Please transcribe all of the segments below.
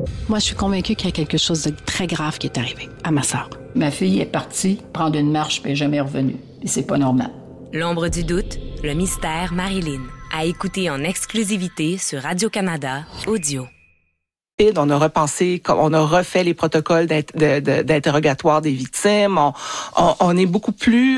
Moi, je suis convaincue qu'il y a quelque chose de très grave qui est arrivé à ma sœur. Ma fille est partie prendre une marche puis elle est jamais revenue. Et c'est pas normal. L'ombre du doute, le mystère Marilyn. À écouter en exclusivité sur Radio-Canada Audio. On a repensé, on a refait les protocoles d'interrogatoire des victimes. On est beaucoup plus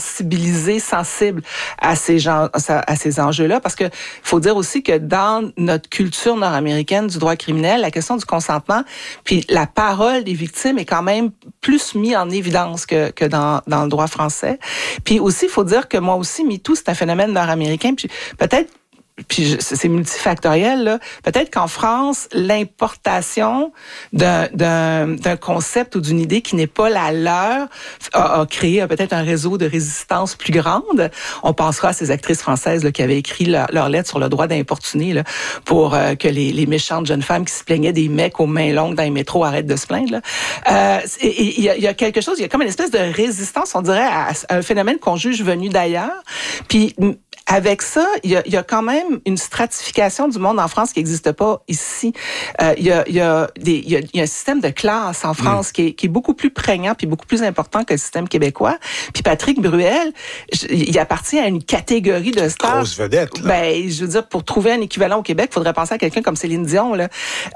sensible à ces enjeux-là, parce que faut dire aussi que dans notre culture nord-américaine du droit criminel, la question du consentement, puis la parole des victimes est quand même plus mis en évidence que dans le droit français. Puis aussi, il faut dire que moi aussi, MeToo, c'est un phénomène nord-américain. Puis c'est multifactoriel, là. Peut-être qu'en France, l'importation d'un concept ou d'une idée qui n'est pas la leur a créé peut-être un réseau de résistance plus grande. On pensera à ces actrices françaises là, qui avaient écrit leur lettre sur le droit d'importuner là, pour que les méchantes jeunes femmes qui se plaignaient des mecs aux mains longues dans les métros arrêtent de se plaindre. Il y a quelque chose, il y a comme une espèce de résistance, on dirait, à un phénomène qu'on juge venu d'ailleurs. Puis avec ça, il y a quand même une stratification du monde en France qui n'existe pas ici. Il y a un système de classe en France qui est beaucoup plus prégnant puis beaucoup plus important que le système québécois. Puis Patrick Bruel, il appartient à une catégorie de stars. Grosse vedette, là. Ben, je veux dire, pour trouver un équivalent au Québec, il faudrait penser à quelqu'un comme Céline Dion, là.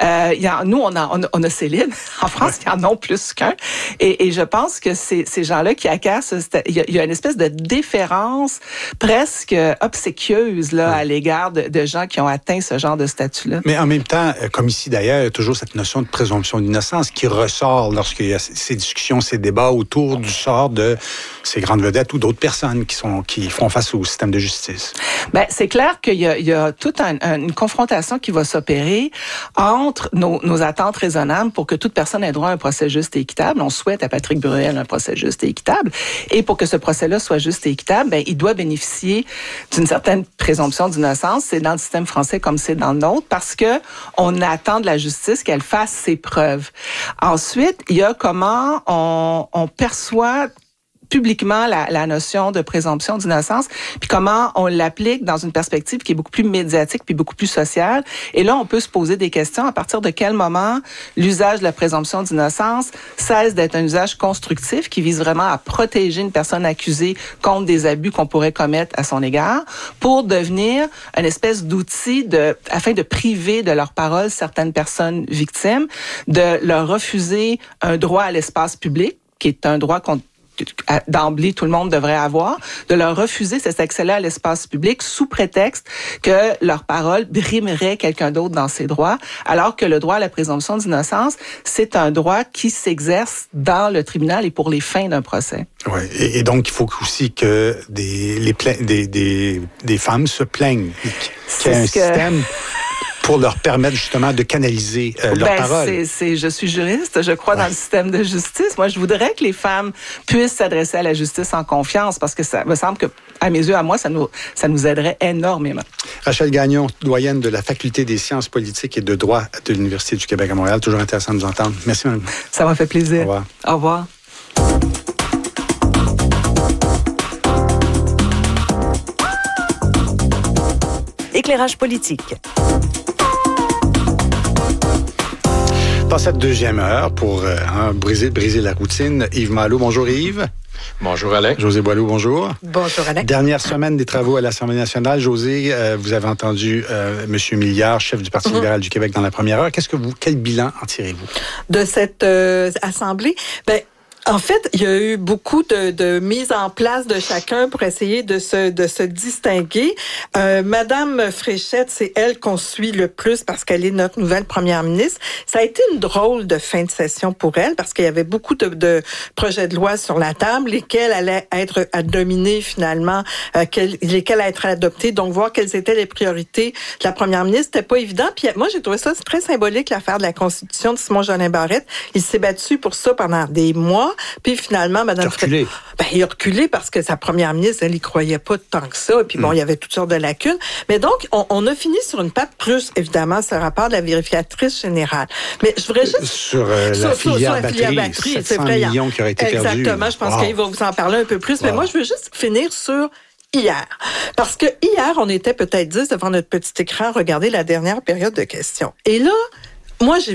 Nous, on a Céline. En France, il y en a plus qu'un. Et je pense que ces gens-là qui accassent, il y a une espèce de déférence presque obséquieuse là, à l'égard de gens qui ont atteint ce genre de statut-là. Mais en même temps, comme ici d'ailleurs, il y a toujours cette notion de présomption d'innocence qui ressort lorsqu'il y a ces discussions, ces débats autour du sort de ces grandes vedettes ou d'autres personnes qui font face au système de justice. Ben, c'est clair qu'il y a toute une confrontation qui va s'opérer entre nos attentes raisonnables pour que toute personne ait droit à un procès juste et équitable. On souhaite à Patrick Bruel un procès juste et équitable. Et pour que ce procès-là soit juste et équitable, ben, il doit bénéficier d'une certaine présomption d'innocence. C'est dans le système français comme c'est dans le nôtre, parce que on attend de la justice qu'elle fasse ses preuves. Ensuite, il y a comment on perçoit publiquement la notion de présomption d'innocence, puis comment on l'applique dans une perspective qui est beaucoup plus médiatique puis beaucoup plus sociale. Et là, on peut se poser des questions à partir de quel moment l'usage de la présomption d'innocence cesse d'être un usage constructif qui vise vraiment à protéger une personne accusée contre des abus qu'on pourrait commettre à son égard, pour devenir une espèce d'outil afin de priver de leur parole certaines personnes victimes, de leur refuser un droit à l'espace public, qui est un droit d'emblée, tout le monde devrait avoir, de leur refuser cet accès-là à l'espace public sous prétexte que leur parole brimerait quelqu'un d'autre dans ses droits, alors que le droit à la présomption d'innocence, c'est un droit qui s'exerce dans le tribunal et pour les fins d'un procès. Oui, et donc il faut aussi que des femmes se plaignent, qu'il y ait un système pour leur permettre justement de canaliser leurs paroles. Je suis juriste, je crois dans le système de justice. Moi, je voudrais que les femmes puissent s'adresser à la justice en confiance, parce que ça me semble que, à mes yeux, à moi, ça nous aiderait énormément. Rachel Gagnon, doyenne de la Faculté des sciences politiques et de droit de l'Université du Québec à Montréal. Toujours intéressant de vous entendre. Merci, madame. Ça m'a fait plaisir. Au revoir. Au revoir. Éclairage politique. Dans cette deuxième heure, pour briser la routine, Yves Malo. Bonjour Yves. Bonjour Alain. José Boileau, bonjour. Bonjour Alain. Dernière semaine des travaux à l'Assemblée nationale. José, vous avez entendu M. Milliard, chef du Parti libéral du Québec, dans la première heure. Quel bilan en tirez-vous? De cette Assemblée? En fait, il y a eu beaucoup de mise en place de chacun pour essayer de se distinguer. Madame Fréchette, c'est elle qu'on suit le plus parce qu'elle est notre nouvelle première ministre. Ça a été une drôle de fin de session pour elle parce qu'il y avait beaucoup de projets de loi sur la table, lesquels allaient être à dominer finalement, lesquels allaient être adoptés. Donc, voir quelles étaient les priorités de la première ministre, c'était pas évident. Puis moi, j'ai trouvé ça très symbolique, l'affaire de la Constitution de Simon-Jolin Barrette. Il s'est battu pour ça pendant des mois. Puis finalement, Mme Fréchette, il a reculé parce que sa première ministre, elle y croyait pas tant que ça. Et puis bon, il y avait toutes sortes de lacunes. Mais donc, on a fini sur une patte plus, évidemment, ce rapport de la vérificatrice générale. Mais je voudrais juste... Sur la filière batterie, 700 millions qui auraient été perdus. Exactement, je pense qu'il va vous en parler un peu plus. Mais moi, je veux juste finir sur hier. Parce que hier, on était peut-être 10 devant notre petit écran à regarder la dernière période de questions. Et là, moi, j'ai